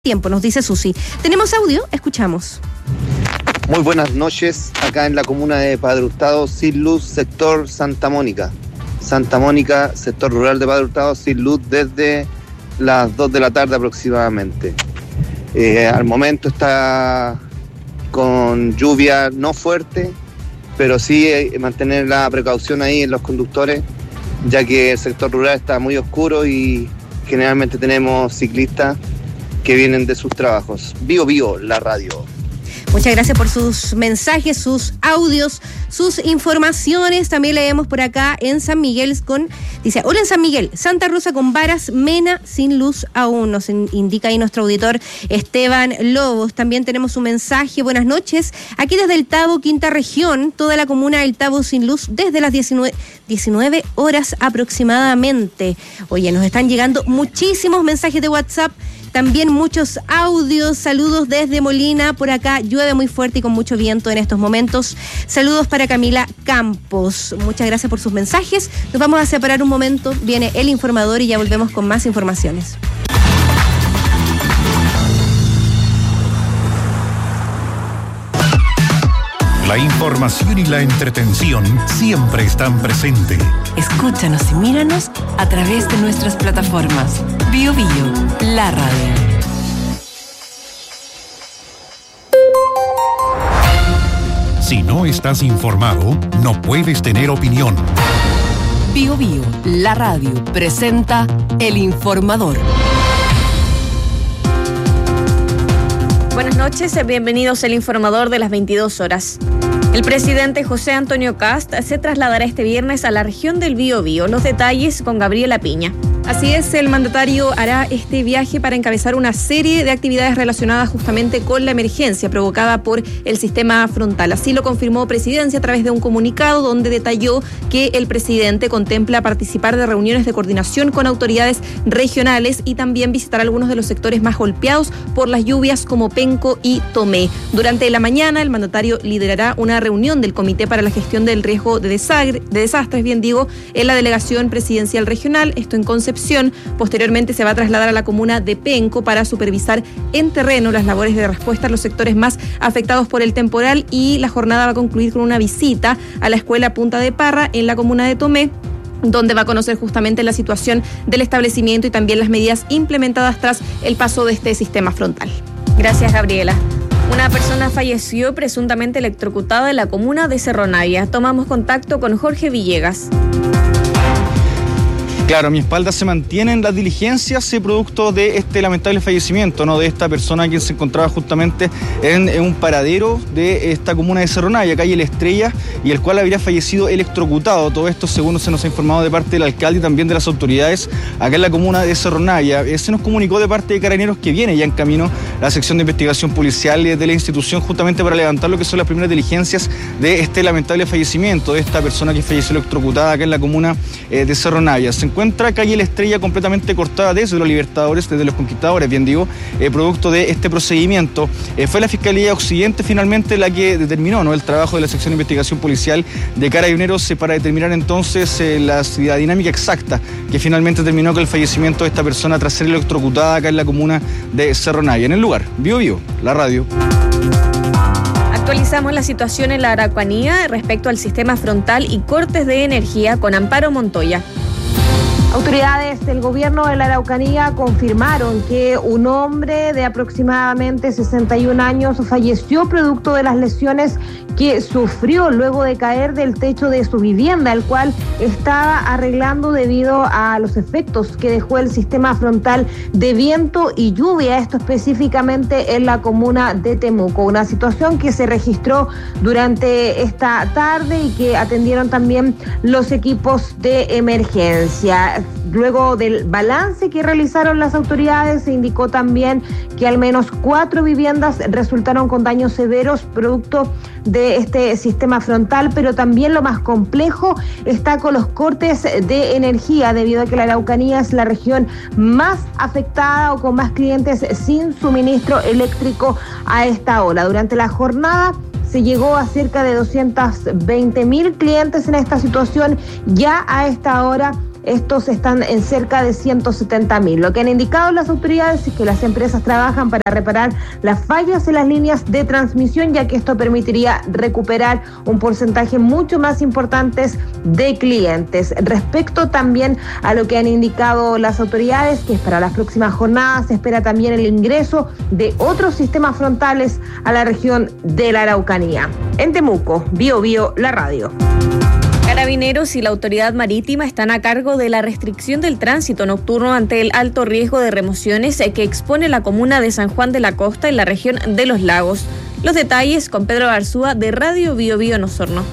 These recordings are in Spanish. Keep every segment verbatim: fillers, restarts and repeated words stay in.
Tiempo, nos dice Susi. ¿Tenemos audio? Escuchamos. Muy buenas noches, acá en la comuna de Padre Hurtado, sin luz, sector Santa Mónica. Santa Mónica, sector rural de Padre Hurtado, sin luz desde las dos de la tarde aproximadamente. Eh, al momento está con lluvia no fuerte, pero sí eh, mantener la precaución ahí en los conductores, ya que el sector rural está muy oscuro y generalmente tenemos ciclistas que vienen de sus trabajos. Bio Bio, la radio. Muchas gracias por sus mensajes, sus audios, sus informaciones. También leemos por acá en San Miguel con... Dice, hola en San Miguel, Santa Rosa con Varas, Mena sin luz aún. Nos indica ahí nuestro auditor Esteban Lobos. También tenemos un mensaje, buenas noches. Aquí desde el Tabo, Quinta Región, toda la comuna del Tabo sin luz desde las diecinueve horas aproximadamente. Oye, nos están llegando muchísimos mensajes de WhatsApp. También muchos audios, saludos desde Molina, por acá llueve muy fuerte y con mucho viento en estos momentos. Saludos para Camila Campos, muchas gracias por sus mensajes. Nos vamos a separar un momento, viene el informador y ya volvemos con más informaciones. La información y la entretención siempre están presentes. Escúchanos y míranos a través de nuestras plataformas. Bio Bio, la radio. Si no estás informado, no puedes tener opinión. Bio Bio, la radio, presenta El Informador. Buenas noches, bienvenidos al Informador de las veintidós horas. El presidente José Antonio Kast se trasladará este viernes a la región del Biobío. Los detalles con Gabriela Piña. Así es, el mandatario hará este viaje para encabezar una serie de actividades relacionadas justamente con la emergencia provocada por el sistema frontal. Así lo confirmó Presidencia a través de un comunicado donde detalló que el presidente contempla participar de reuniones de coordinación con autoridades regionales y también visitar algunos de los sectores más golpeados por las lluvias como Penco y Tomé. Durante la mañana, el mandatario liderará una reunión del Comité para la Gestión del Riesgo de, Desagre, de Desastres, bien digo, en la Delegación Presidencial Regional, esto en Concepción. Posteriormente se va a trasladar a la comuna de Penco para supervisar en terreno las labores de respuesta a los sectores más afectados por el temporal y la jornada va a concluir con una visita a la escuela Punta de Parra en la comuna de Tomé, donde va a conocer justamente la situación del establecimiento y también las medidas implementadas tras el paso de este sistema frontal. Gracias, Gabriela. Una persona falleció presuntamente electrocutada en la comuna de Cerro Navia. Tomamos contacto con Jorge Villegas. Claro, a mi espalda se mantienen las diligencias producto de este lamentable fallecimiento, ¿no? De esta persona quien se encontraba justamente en, en un paradero de esta comuna de Cerro Navia, calle La Estrella, y el cual habría fallecido electrocutado. Todo esto según se nos ha informado de parte del alcalde y también de las autoridades acá en la comuna de Cerro Navia. Eh, se nos comunicó de parte de Carabineros que viene ya en camino la sección de investigación policial de la institución justamente para levantar lo que son las primeras diligencias de este lamentable fallecimiento de esta persona que falleció electrocutada acá en la comuna eh, de Cerro Navia. Se encuentra encuentra calle La Estrella completamente cortada desde los Libertadores, desde los Conquistadores, bien digo, eh, producto de este procedimiento. Eh, fue la Fiscalía Occidente finalmente la que determinó, ¿no?, el trabajo de la sección de investigación policial de Carabineros eh, para determinar entonces eh, la, la dinámica exacta que finalmente terminó con el fallecimiento de esta persona tras ser electrocutada acá en la comuna de Cerro Navia. En el lugar, Bio Bio, la radio. Actualizamos la situación en la Araucanía respecto al sistema frontal y cortes de energía con Amparo Montoya. Autoridades del gobierno de la Araucanía confirmaron que un hombre de aproximadamente sesenta y un años falleció producto de las lesiones que sufrió luego de caer del techo de su vivienda, el cual estaba arreglando debido a los efectos que dejó el sistema frontal de viento y lluvia, esto específicamente en la comuna de Temuco. Una situación que se registró durante esta tarde y que atendieron también los equipos de emergencia. Luego del balance que realizaron las autoridades, se indicó también que al menos cuatro viviendas resultaron con daños severos producto de este sistema frontal, pero también lo más complejo está con los cortes de energía, debido a que la Araucanía es la región más afectada o con más clientes sin suministro eléctrico a esta hora. Durante la jornada se llegó a cerca de doscientos veinte mil clientes en esta situación. Ya a esta hora estos están en cerca de ciento setenta mil. Lo que han indicado las autoridades es que las empresas trabajan para reparar las fallas en las líneas de transmisión, ya que esto permitiría recuperar un porcentaje mucho más importante de clientes. Respecto también a lo que han indicado las autoridades, que es para las próximas jornadas, se espera también el ingreso de otros sistemas frontales a la región de la Araucanía. En Temuco, Bio Bio, la radio. Carabineros y la Autoridad Marítima están a cargo de la restricción del tránsito nocturno ante el alto riesgo de remociones que expone la comuna de San Juan de la Costa en la región de Los Lagos. Los detalles con Pedro Garzúa de Radio Bio Bio en Osorno.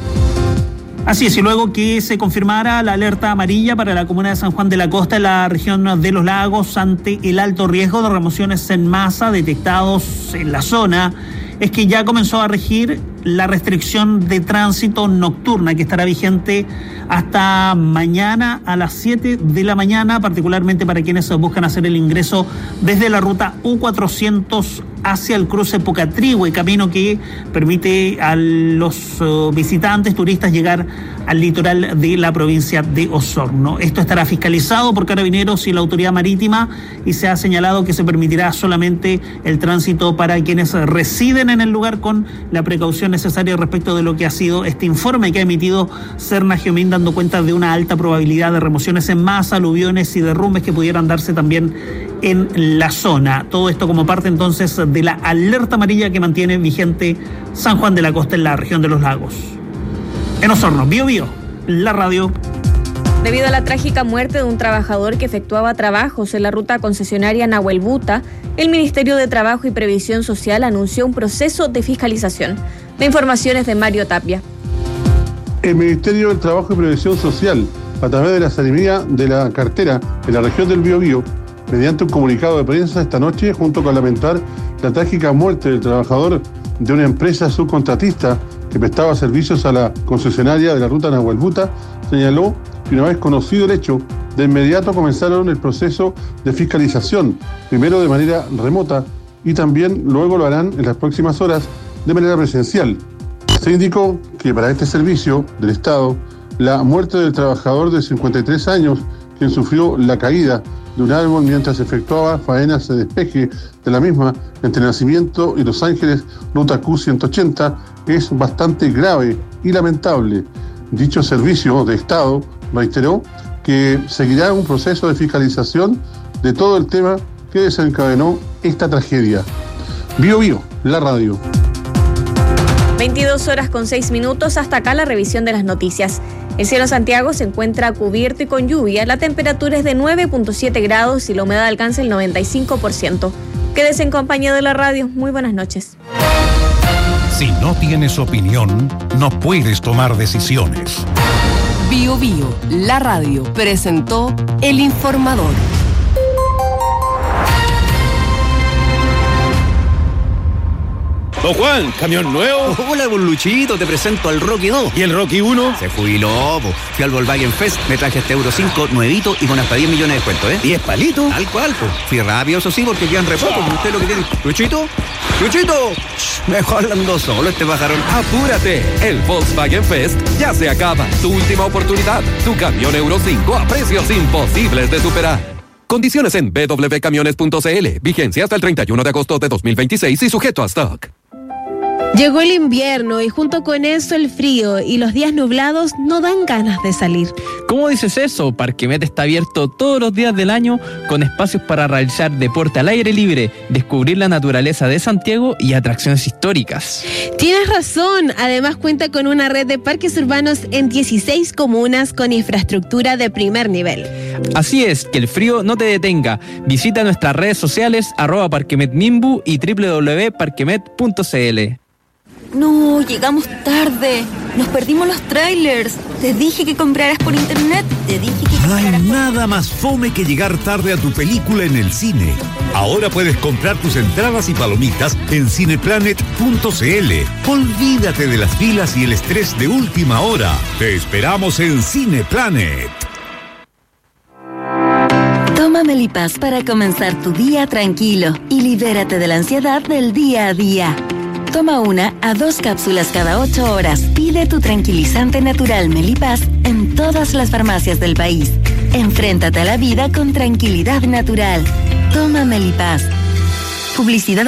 Así es, y luego que se confirmara la alerta amarilla para la comuna de San Juan de la Costa en la región de Los Lagos ante el alto riesgo de remociones en masa detectados en la zona, es que ya comenzó a regir la restricción de tránsito nocturna que estará vigente hasta mañana a las siete de la mañana, particularmente para quienes buscan hacer el ingreso desde la ruta U cuatrocientos hacia el cruce Pucatrihue, camino que permite a los uh, visitantes, turistas, llegar al litoral de la provincia de Osorno. Esto estará fiscalizado por Carabineros y la Autoridad Marítima y se ha señalado que se permitirá solamente el tránsito para quienes residen en el lugar con la precaución necesaria respecto de lo que ha sido este informe que ha emitido Serna Geomín, dando cuenta de una alta probabilidad de remociones en masa, aluviones y derrumbes que pudieran darse también en la zona. Todo esto como parte entonces de la alerta amarilla que mantiene vigente San Juan de la Costa en la región de Los Lagos. En Osorno, Bio Bio, la radio. Debido a la trágica muerte de un trabajador que efectuaba trabajos en la ruta concesionaria Nahuelbuta, el Ministerio de Trabajo y Previsión Social anunció un proceso de fiscalización. La información es de Mario Tapia. El Ministerio del Trabajo y Previsión Social, a través de la Seremía de la Cartera en la región del Biobío, mediante un comunicado de prensa esta noche, junto con lamentar la trágica muerte del trabajador de una empresa subcontratista que prestaba servicios a la concesionaria de la ruta Nahuelbuta, señaló que una vez conocido el hecho, de inmediato comenzaron el proceso de fiscalización, primero de manera remota y también luego lo harán en las próximas horas de manera presencial. Se indicó que para este servicio del Estado, la muerte del trabajador de cincuenta y tres años, quien sufrió la caída de un árbol mientras efectuaba faenas de despeje de la misma entre Nacimiento y Los Ángeles, ruta Q ciento ochenta, es bastante grave y lamentable. Dicho servicio de Estado reiteró que seguirá un proceso de fiscalización de todo el tema que desencadenó esta tragedia. Bio Bio, la radio. veintidós horas con seis minutos, hasta acá la revisión de las noticias. El cielo de Santiago se encuentra cubierto y con lluvia. La temperatura es de nueve punto siete grados y la humedad alcanza el noventa y cinco por ciento. Quédese en compañía de la radio. Muy buenas noches. Si no tienes opinión, no puedes tomar decisiones. Bio Bio, la radio, presentó El Informador. Don Juan, ¿camión nuevo? Hola, don Luchito, te presento al Rocky dos. ¿Y el Rocky uno? Se jubiló, po. Fui al Volkswagen Fest, me traje este Euro cinco nuevito y con hasta diez millones de descuento, ¿eh? ¿diez palitos? Tal cual, po. Fui rápido, eso sí, porque quedan re poco, como usted lo que tiene. ¿Luchito? ¡Luchito! Shh, mejor hablando solo este pajarón. ¡Apúrate! El Volkswagen Fest ya se acaba. Tu última oportunidad. Tu camión Euro cinco a precios imposibles de superar. Condiciones en b w camiones punto c l. Vigencia hasta el treinta y uno de agosto de dos mil veintiséis y sujeto a stock. Llegó el invierno y junto con eso el frío y los días nublados no dan ganas de salir. ¿Cómo dices eso? Parquemet está abierto todos los días del año con espacios para realizar deporte al aire libre, descubrir la naturaleza de Santiago y atracciones históricas. Tienes razón, además cuenta con una red de parques urbanos en dieciséis comunas con infraestructura de primer nivel. Así es, que el frío no te detenga. Visita nuestras redes sociales arroba parquemetmimbu y w w w punto parquemet punto c l. No, llegamos tarde. Nos perdimos los trailers. Te dije que compraras por internet. Te dije que No hay compraras por... nada más fome que llegar tarde a tu película en el cine. Ahora puedes comprar tus entradas y palomitas en cineplanet punto c l. Olvídate de las filas y el estrés de última hora. Te esperamos en Cineplanet. Toma Melipaz para comenzar tu día tranquilo y libérate de la ansiedad del día a día. Toma una a dos cápsulas cada ocho horas. Pide tu tranquilizante natural Melipaz en todas las farmacias del país. Enfréntate a la vida con tranquilidad natural. Toma Melipaz. Publicidad